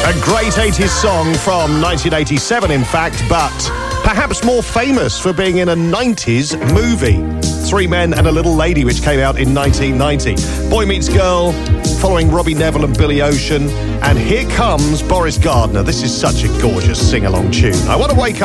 A great 80s song from 1987, in fact, but perhaps more famous for being in a 90s movie. Three Men and a Little Lady, which came out in 1990. Boy Meets Girl, following Robbie Neville and Billy Ocean. And here comes Boris Gardner. This is such a gorgeous sing-along tune. I Want to Wake Up